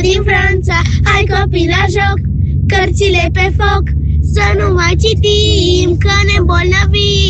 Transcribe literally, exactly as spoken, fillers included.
din Franța. Hai copii la joc, cărțile pe foc, să nu mai citim, că ne îmbolnăvim.